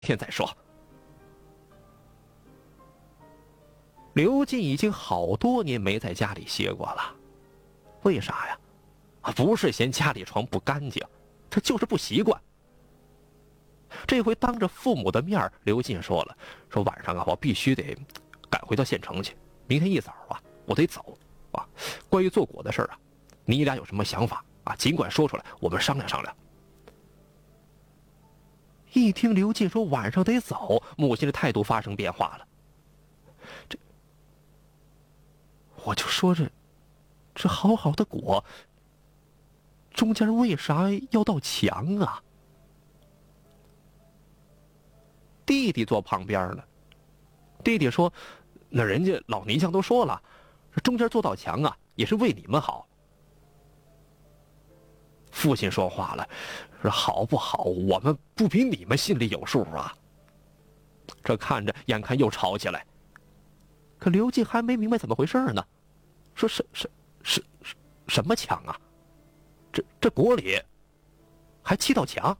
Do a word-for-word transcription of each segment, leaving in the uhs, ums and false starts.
天再说。刘进已经好多年没在家里歇过了，为啥呀？啊，不是嫌家里床不干净，他就是不习惯。这回当着父母的面，刘进说了，说晚上啊，我必须得赶回到县城去，明天一早啊，我得走啊。关于做果的事啊，你俩有什么想法啊？尽管说出来，我们商量商量。一听刘进说晚上得走，母亲的态度发生变化了。这，我就说这，这好好的果，中间为啥要道墙啊？弟弟坐旁边呢，弟弟说：“那人家老泥匠都说了，中间做道墙啊，也是为你们好。”父亲说话了，说：“好不好，我们不比你们心里有数啊。”这看着眼看又吵起来，可刘进还没明白怎么回事呢，说：“什什什什什么墙啊？这这国里还砌道墙？”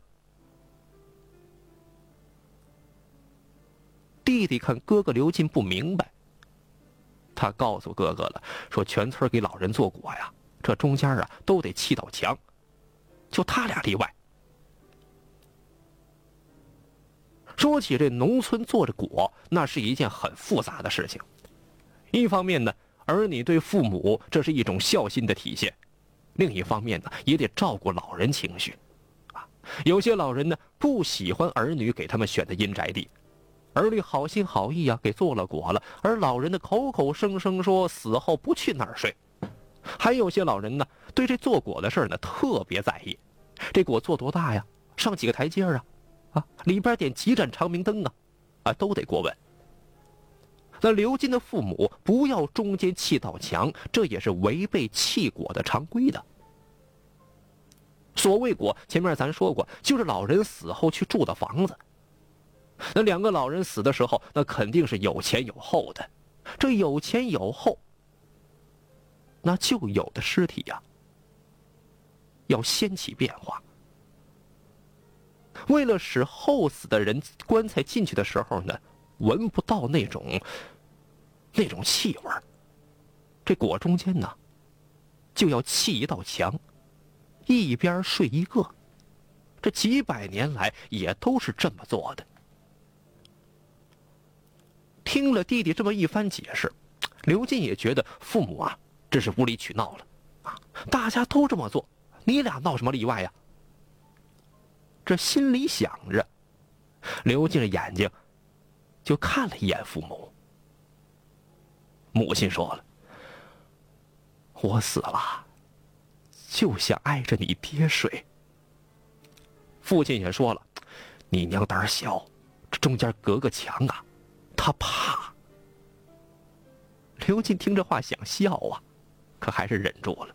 弟弟看哥哥刘进不明白，他告诉哥哥了，说全村给老人做果呀，这中间啊都得砌道墙，就他俩例外。说起这农村做着果，那是一件很复杂的事情。一方面呢，儿女对父母这是一种孝心的体现；另一方面呢，也得照顾老人情绪。啊，有些老人呢不喜欢儿女给他们选的阴宅地。儿女好心好意啊，给做了果了，而老人的口口声声说死后不去那儿睡。还有些老人呢，对这做果的事呢特别在意，这果做多大呀？上几个台阶啊？啊，里边点几盏长明灯啊？啊，都得过问。那刘进的父母不要中间砌道墙，这也是违背砌果的常规的。所谓果，前面咱说过，就是老人死后去住的房子。那两个老人死的时候，那肯定是有前有后的。这有前有后，那旧有的尸体呀，要掀起变化。为了使后死的人棺材进去的时候呢，闻不到那种那种气味，这果中间呢，就要砌一道墙，一边睡一个。这几百年来也都是这么做的。听了弟弟这么一番解释，刘进也觉得父母啊，这是无理取闹了啊！大家都这么做，你俩闹什么例外呀？这心里想着，刘进的眼睛就看了一眼父母。母亲说了：“我死了，就想挨着你爹睡。”父亲也说了：“你娘胆小，这中间隔个墙啊，他怕。”刘进听这话想笑啊，可还是忍住了。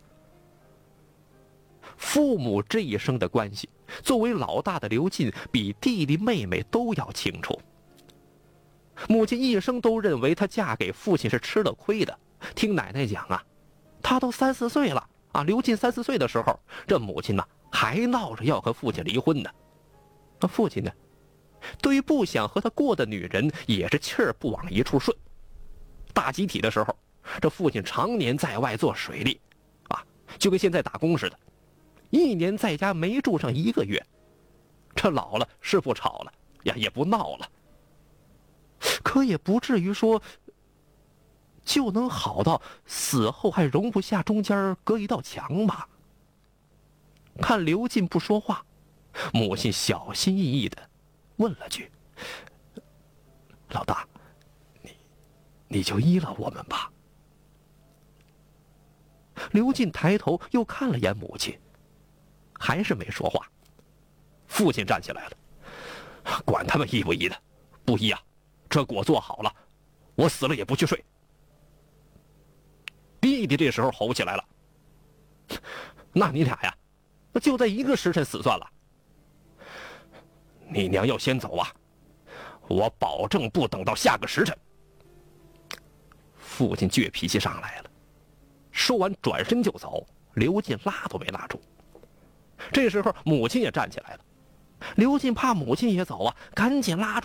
父母这一生的关系，作为老大的刘进比弟弟妹妹都要清楚。母亲一生都认为她嫁给父亲是吃了亏的。听奶奶讲啊，她都三四岁了啊，刘进三四岁的时候，这母亲呢还闹着要和父亲离婚呢。那父亲呢，对于不想和他过的女人，也是气儿不往一处顺。大集体的时候，这父亲常年在外做水利，啊，就跟现在打工似的，一年在家没住上一个月。这老了是不吵了呀，也不闹了，可也不至于说就能好到死后还容不下中间隔一道墙吧。看刘进不说话，母亲小心翼翼的问了句：“老大，你你就依了我们吧。”刘进抬头又看了眼母亲，还是没说话。父亲站起来了：“管他们依不依的，不依啊！这果做好了，我死了也不去睡。”弟弟这时候吼起来了：“那你俩呀，就在一个时辰死算了。你娘要先走啊，我保证不等到下个时辰。”父亲倔脾气上来了，说完转身就走，刘进拉都没拉住。这时候母亲也站起来了：“ 刘进怕母亲也走啊，赶紧拉住